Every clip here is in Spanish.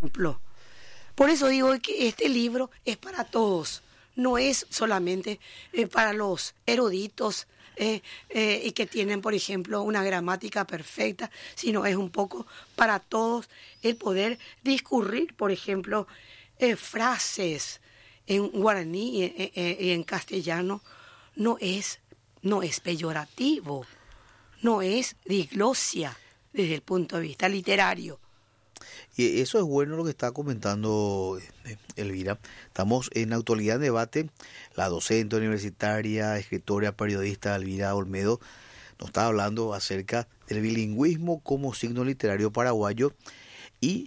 ejemplo. Por eso digo que este libro es para todos, no es solamente para los eruditos y que tienen, por ejemplo, una gramática perfecta, sino es un poco para todos el poder discurrir, por ejemplo, frases en guaraní y en castellano. No es peyorativo, no es diglosia desde el punto de vista literario. Y eso es bueno lo que está comentando Elvira. Estamos en Actualidad en Debate. La docente universitaria, escritora, periodista Elvira Olmedo nos está hablando acerca del bilingüismo como signo literario paraguayo. Y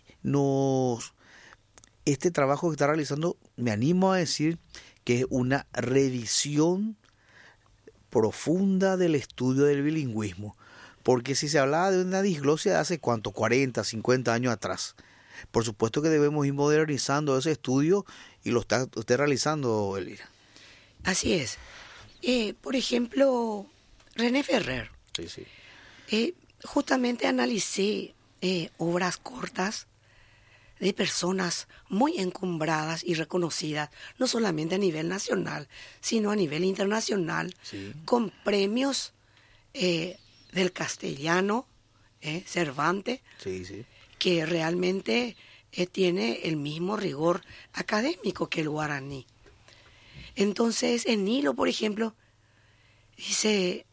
este trabajo que está realizando, me animo a decir que es una revisión profunda del estudio del bilingüismo. Porque si se hablaba de una disglosia de hace cuánto, 40, 50 años atrás, por supuesto que debemos ir modernizando ese estudio y lo está usted realizando, Elvira. Así es. Por ejemplo, René Ferrer. Sí. Justamente analicé obras cortas de personas muy encumbradas y reconocidas, no solamente a nivel nacional, sino a nivel internacional, Sí. con premios del castellano, Cervantes, Sí. que realmente tiene el mismo rigor académico que el guaraní. Entonces, en Nilo, por ejemplo, dice,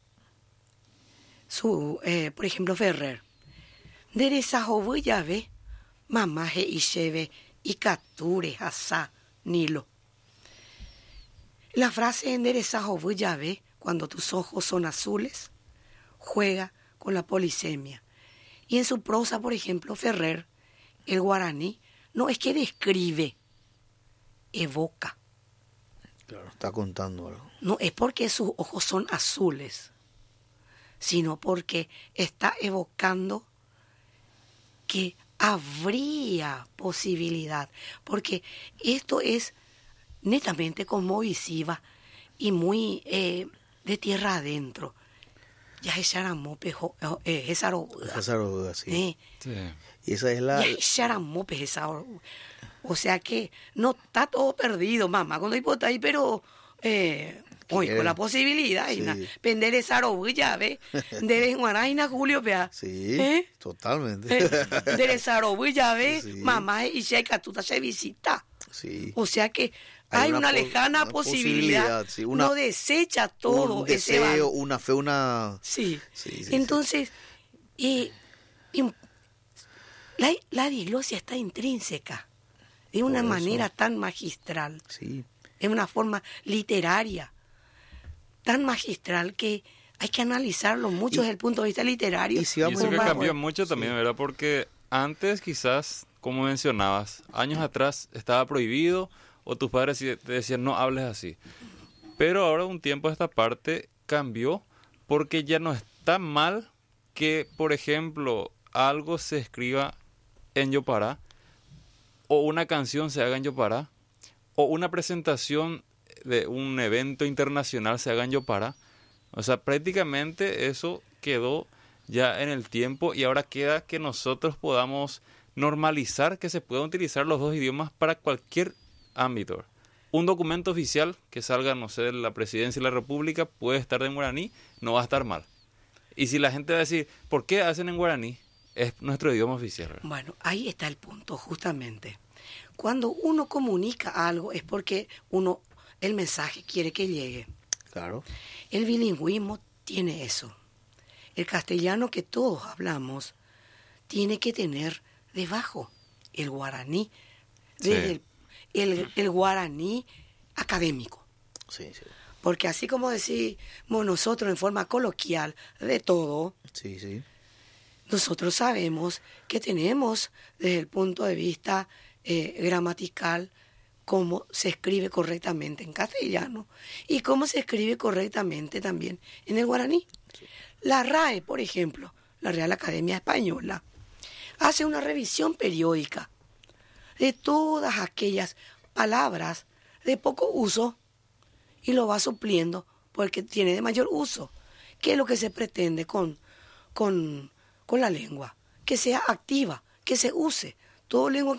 por ejemplo, Ferrer, Derezajobu llave, mamaje y cheve y capture hasa Nilo. La frase enderezajobu llave, cuando tus ojos son azules, juega con la polisemia. Y en su prosa, por ejemplo, Ferrer, el guaraní, no es que describe, evoca. Claro, está contando algo. No es porque sus ojos son azules, sino porque está evocando que habría posibilidad. Porque esto es netamente cosmovisiva y muy de tierra adentro. Ya es Xaramope, es Arobuda, sí. Sí. Y esa es la... Ya es Xaramope, es Arobuda. O sea que no está todo perdido, mamá, cuando hay por ahí, pero hoy con la posibilidad, Sí. pender esa Arobuda, ¿ves? Debe en Julio, vea. Sí, totalmente. De esa Arobuda, ¿ves? Sí. Mamá, y si hay catuta, se visita. Sí. O sea que hay una lejana posibilidad, sí, no desecha todo un ese deseo, una fe, una... Sí. Sí, Entonces, la diglosia está intrínseca de una manera tan magistral, Sí. de una forma literaria tan magistral que hay que analizarlo mucho desde el punto de vista literario. Y si Y vamos eso que a... cambió mucho también, ¿verdad? Porque antes quizás, como mencionabas, años atrás estaba prohibido o tus padres te decían no hables así. Pero ahora un tiempo esta parte cambió porque ya no está mal que, por ejemplo, algo se escriba en Yopará o una canción se haga en Yopará o una presentación de un evento internacional se haga en Yopará. O sea, prácticamente eso quedó ya en el tiempo y ahora queda que nosotros podamos normalizar que se puedan utilizar los dos idiomas para cualquier ámbito. Un documento oficial que salga, no sé, de la Presidencia de la República puede estar en guaraní, no va a estar mal. Y si la gente va a decir, ¿por qué hacen en guaraní? Es nuestro idioma oficial, ¿verdad? Bueno, ahí está el punto, justamente. Cuando uno comunica algo es porque el mensaje quiere que llegue. Claro. El bilingüismo tiene eso. El castellano que todos hablamos tiene que tener debajo el guaraní, desde el guaraní académico. Sí. Porque así como decimos nosotros en forma coloquial de todo, Sí. nosotros sabemos que tenemos desde el punto de vista gramatical cómo se escribe correctamente en castellano y cómo se escribe correctamente también en el guaraní. Sí. La RAE, por ejemplo, la Real Academia Española, hace una revisión periódica de todas aquellas palabras de poco uso y lo va supliendo porque tiene de mayor uso. ¿Qué es lo que se pretende con la lengua? Que sea activa, que se use. Todo lengua